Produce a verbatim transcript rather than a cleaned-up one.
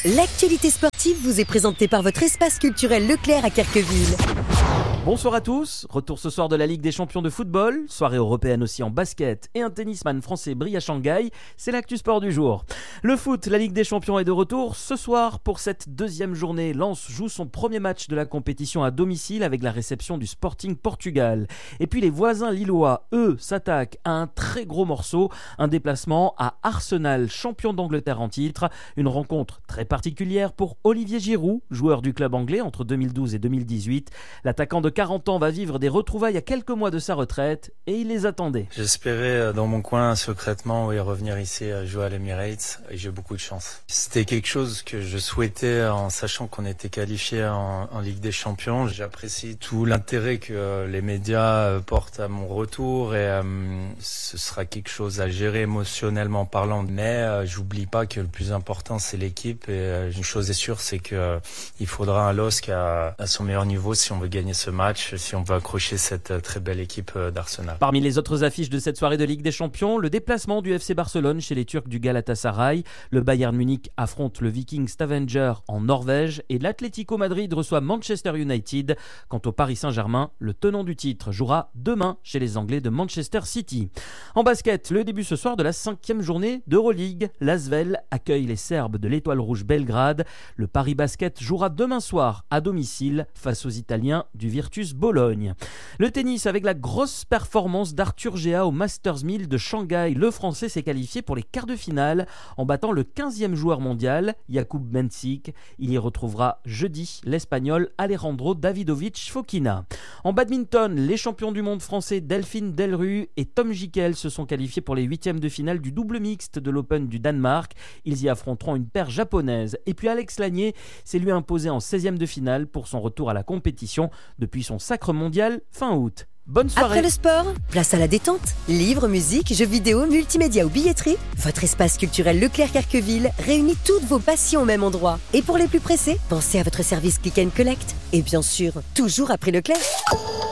L'actualité sportive vous est présentée par votre espace culturel Leclerc à Querqueville. Bonsoir à tous, retour ce soir de la Ligue des champions de football, soirée européenne aussi en basket et un tennisman français brille à Shanghai, c'est l'actu sport du jour. Le foot, la Ligue des champions est de retour ce soir pour cette deuxième journée. Lens joue son premier match de la compétition à domicile avec la réception du Sporting Portugal. Et puis les voisins lillois, eux, s'attaquent à un très gros morceau, un déplacement à Arsenal, champion d'Angleterre en titre. Une rencontre très particulière pour Olivier Giroud, joueur du club anglais entre deux mille douze et deux mille dix-huit. L'attaquant de quarante ans va vivre des retrouvailles à quelques mois de sa retraite et il les attendait. J'espérais dans mon coin secrètement oui, revenir ici jouer à l'Emirates et j'ai beaucoup de chance. C'était quelque chose que je souhaitais en sachant qu'on était qualifié en, en Ligue des Champions. J'apprécie tout l'intérêt que les médias portent à mon retour et euh, ce sera quelque chose à gérer émotionnellement parlant. Mais euh, j'oublie pas que le plus important c'est l'équipe et euh, une chose est sûre c'est que euh, il faudra un L O S C à, à son meilleur niveau si on veut gagner ce match. Si on veut accrocher cette très belle équipe d'Arsenal. Parmi les autres affiches de cette soirée de Ligue des Champions, le déplacement du F C Barcelone chez les Turcs du Galatasaray, le Bayern Munich affronte le Viking Stavanger en Norvège et l'Atlético Madrid reçoit Manchester United. Quant au Paris Saint-Germain, le tenant du titre jouera demain chez les Anglais de Manchester City. En basket, le début ce soir de la cinquième journée d'Euroleague. L'Asvel accueille les Serbes de l'Étoile Rouge Belgrade. Le Paris Basket jouera demain soir à domicile face aux Italiens du Virtus Bologne. Le tennis avec la grosse performance d'Arthur Géa au Masters mille de Shanghai. Le Français s'est qualifié pour les quarts de finale en battant le quinzième joueur mondial, Jakub Mensik. Il y retrouvera jeudi l'Espagnol Alejandro Davidovich Fokina. En badminton, les champions du monde français Delphine Delru et Tom Jikel se sont qualifiés pour les huitièmes de finale du double mixte de l'Open du Danemark. Ils y affronteront une paire japonaise. Et puis Alex Lanier s'est lui imposé en seizième de finale pour son retour à la compétition depuis son sacre mondial fin août. Bonne soirée. Après le sport, place à la détente. Livres, musique, jeux vidéo, multimédia ou billetterie, votre espace culturel Leclerc Querqueville réunit toutes vos passions au même endroit. Et pour les plus pressés, pensez à votre service Click and Collect. Et bien sûr, toujours après Leclerc.